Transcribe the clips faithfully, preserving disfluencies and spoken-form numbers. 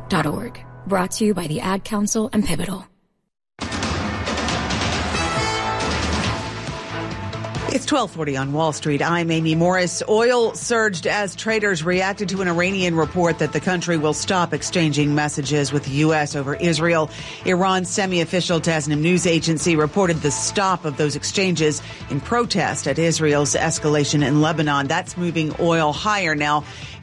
dot org. Brought to you by the Ad Council and Pivotal. It's twelve forty on Wall Street. I'm Amy Morris. Oil surged as traders reacted to an Iranian report that the country will stop exchanging messages with the U S over Israel. Iran's semi-official Tasnim news agency reported the stop of those exchanges in protest at Israel's escalation in Lebanon. That's moving oil higher now.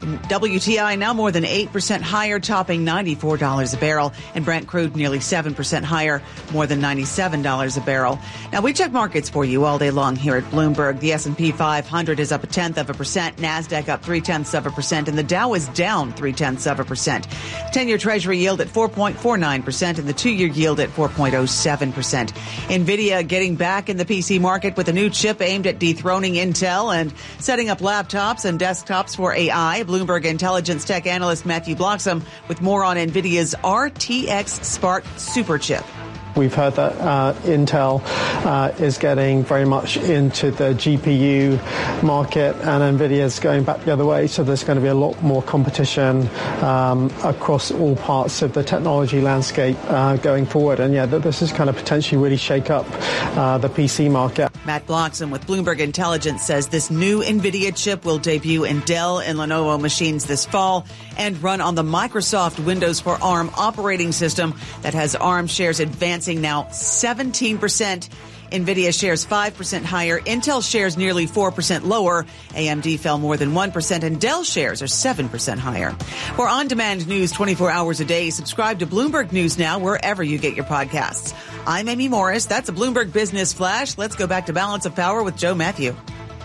W T I now more than eight percent higher, topping ninety-four dollars a barrel, and Brent crude nearly seven percent higher, more than ninety-seven dollars a barrel. Now, we check markets for you all day long here at Bloomberg. The S and P five hundred is up a tenth of a percent, NASDAQ up three-tenths of a percent, and the Dow is down three-tenths of a percent. ten-year Treasury yield at four point four nine percent and the two-year yield at four point oh seven percent. NVIDIA getting back in the P C market with a new chip aimed at dethroning Intel and setting up laptops and desktops for A I. Bloomberg Intelligence Tech analyst Matthew Bloxham with more on NVIDIA's R T X Spark Superchip. We've heard that uh, Intel uh, is getting very much into the G P U market, and NVIDIA is going back the other way, so there's going to be a lot more competition um, across all parts of the technology landscape uh, going forward. And yeah, this is kind of potentially really shake up uh, the P C market. Matt Bloxham with Bloomberg Intelligence says this new NVIDIA chip will debut in Dell and Lenovo machines this fall and run on the Microsoft Windows for ARM operating system that has ARM shares advancing now seventeen percent. NVIDIA shares five percent higher. Intel shares nearly four percent lower. A M D fell more than one percent, and Dell shares are seven percent higher. For on-demand news twenty-four hours a day, subscribe to Bloomberg News Now wherever you get your podcasts. I'm Amy Morris. That's a Bloomberg Business Flash. Let's go back to Balance of Power with Joe Matthew.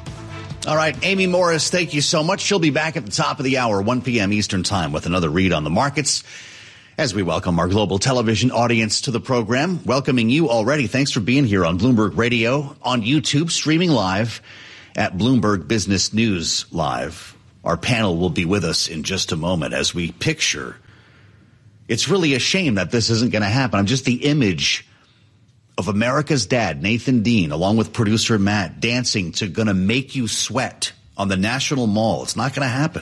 All right, Amy Morris, thank you so much. She'll be back at the top of the hour, one p.m. Eastern Time, with another read on the markets as we welcome our global television audience to the program. Welcoming you already. Thanks for being here on Bloomberg Radio, on YouTube, streaming live at Bloomberg Business News Live. Our panel will be with us in just a moment as we picture. It's really a shame that this isn't going to happen. I'm just the image of America's Dad, Nathan Dean, along with producer Matt, dancing to Gonna Make You Sweat on the National Mall. It's not going to happen.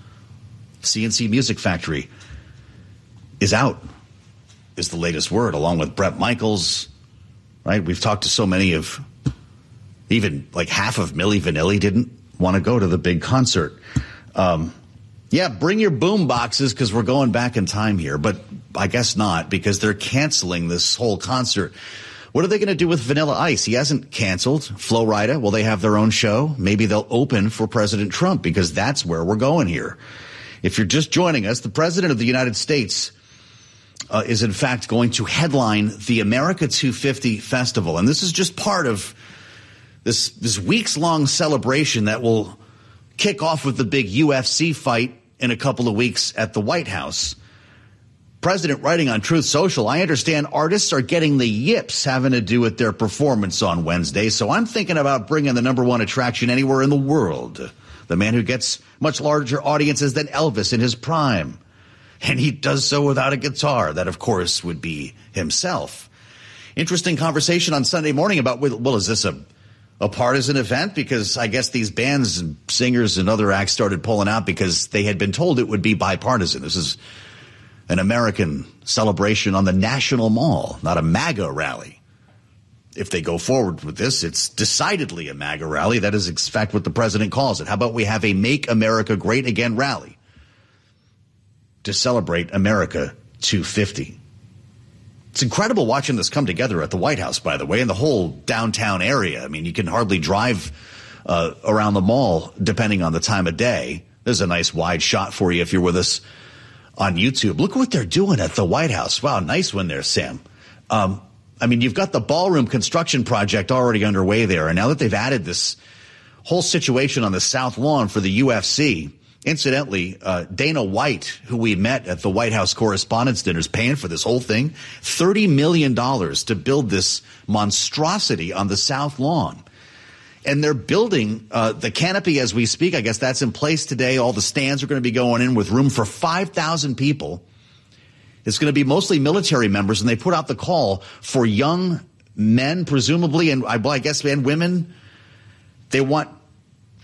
C N C Music Factory is out, is the latest word, along with Bret Michaels, right? We've talked to so many of, even like half of Milli Vanilli didn't want to go to the big concert. Um, yeah, bring your boom boxes because we're going back in time here, but I guess not, because they're canceling this whole concert. What are they going to do with Vanilla Ice? He hasn't canceled. Flo Rida, will they have their own show? Maybe they'll open for President Trump, because that's where we're going here. If you're just joining us, the President of the United States Uh, is in fact going to headline the America two fifty Festival. And this is just part of this, this weeks-long celebration that will kick off with the big U F C fight in a couple of weeks at the White House. President writing on Truth Social, I understand artists are getting the yips having to do with their performance on Wednesday, so I'm thinking about bringing the number one attraction anywhere in the world. The man who gets much larger audiences than Elvis in his prime. And he does so without a guitar. That, of course, would be himself. Interesting conversation on Sunday morning about, well, is this a, a partisan event? Because I guess these bands and singers and other acts started pulling out because they had been told it would be bipartisan. This is an American celebration on the National Mall, not a MAGA rally. If they go forward with this, it's decidedly a MAGA rally. That is, in fact, what the president calls it. How about we have a Make America Great Again rally to celebrate America two fifty. It's incredible watching this come together at the White House, by the way, and the whole downtown area. I mean, you can hardly drive uh, around the mall depending on the time of day. There's a nice wide shot for you if you're with us on YouTube. Look what they're doing at the White House. Wow, nice one there, Sam. Um, I mean, you've got the ballroom construction project already underway there, and now that they've added this whole situation on the South Lawn for the U F C, incidentally, uh, Dana White, who we met at the White House Correspondents' Dinner, is paying for this whole thing, thirty million dollars to build this monstrosity on the South Lawn. And they're building uh, the canopy as we speak. I guess that's in place today. All the stands are going to be going in with room for five thousand people. It's going to be mostly military members, and they put out the call for young men, presumably, and I, well, I guess and women. They want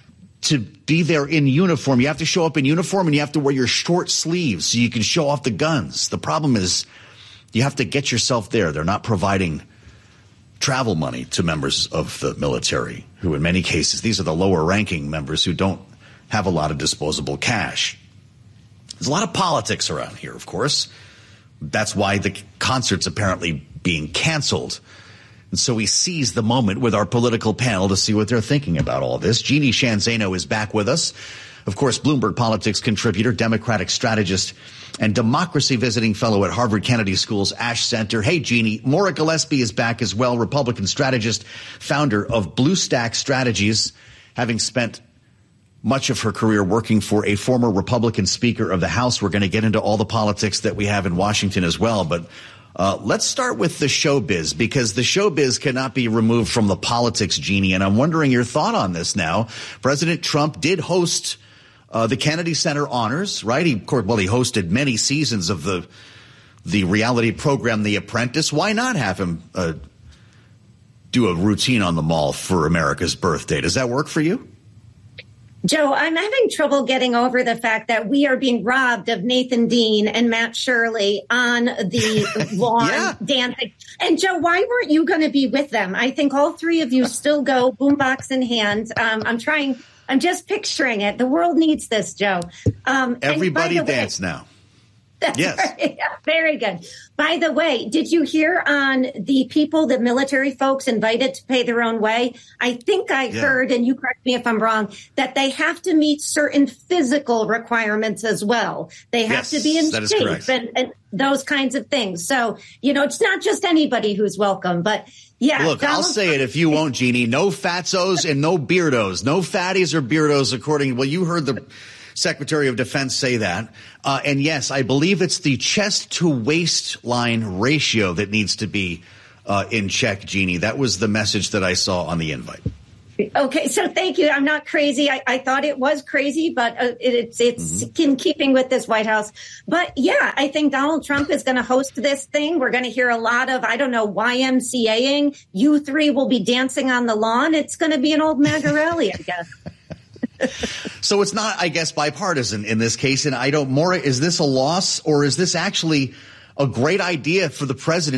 to be there in uniform. You have to show up in uniform and you have to wear your short sleeves so you can show off the guns. The problem is you have to get yourself there. They're not providing travel money to members of the military, who in many cases, these are the lower ranking members who don't have a lot of disposable cash. There's a lot of politics around here, of course. That's why the concert's apparently being canceled. And so we seize the moment with our political panel to see what they're thinking about all this. Jeannie Sheehan Zaino is back with us. Of course, Bloomberg Politics contributor, Democratic strategist, and democracy visiting fellow at Harvard Kennedy School's Ash Center. Hey, Jeannie. Maura Gillespie is back as well, Republican strategist, founder of BlueStack Strategies, having spent much of her career working for a former Republican Speaker of the House. We're going to get into all the politics that we have in Washington as well. But uh, let's start with the showbiz, because the showbiz cannot be removed from the politics, Jeannie. And I'm wondering your thought on this now. President Trump did host uh, the Kennedy Center Honors, right? He, well, he hosted many seasons of the the reality program The Apprentice. Why not have him uh, do a routine on the Mall for America's birthday? Does that work for you? Joe, I'm having trouble getting over the fact that we are being robbed of Nathan Dean and Matt Shirley on the lawn yeah. dancing. And Joe, why weren't you going to be with them? I think all three of you still go boombox in hand. Um, I'm trying. I'm just picturing it. The world needs this, Joe. Um, Everybody dance way, now. That's yes. Right. Yeah, very good. By the way, did you hear on the people that military folks invited to pay their own way? I think I yeah. heard, and you correct me if I'm wrong, that they have to meet certain physical requirements as well. They have yes, to be in shape and, and those kinds of things. So, you know, it's not just anybody who's welcome, but yeah. Look, Donald I'll say Trump- it if you won't, Jeannie. No fatsos and no beardos. No fatties or beardos, according, well, you heard the Secretary of Defense say that. Uh, and yes, I believe it's the chest to waistline ratio that needs to be uh, in check, Jeannie. That was the message that I saw on the invite. Okay, so thank you. I'm not crazy. I, I thought it was crazy, but uh, it, it's it's mm-hmm. in keeping with this White House. But yeah, I think Donald Trump is going to host this thing. We're going to hear a lot of, I don't know, Y M C A-ing. You three will be dancing on the lawn. It's going to be an old MAGA rally, I guess. So it's not, I guess, bipartisan in this case. And I don't, Maura, is this a loss, or is this actually a great idea for the president